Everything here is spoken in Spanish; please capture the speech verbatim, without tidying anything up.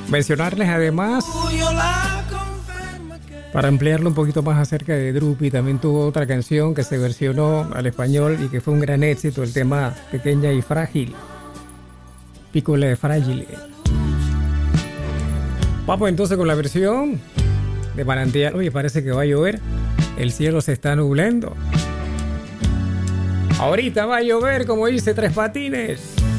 Mencionarles además, para ampliarlo un poquito más acerca de Drupi, también tuvo otra canción que se versionó al español y que fue un gran éxito, el tema Pequeña y Frágil. Piccola e Fragile. Vamos entonces con la versión de Manantial. Oye, parece que va a llover. El cielo se está nublando. Ahorita va a llover, como dice Tres Patines.